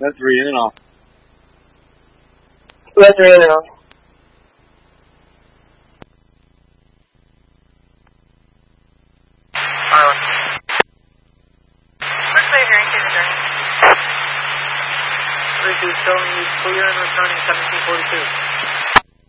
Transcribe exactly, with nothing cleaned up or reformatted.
That's three in and off. That's three in and off. three two showing you clear and returning seventeen forty-two.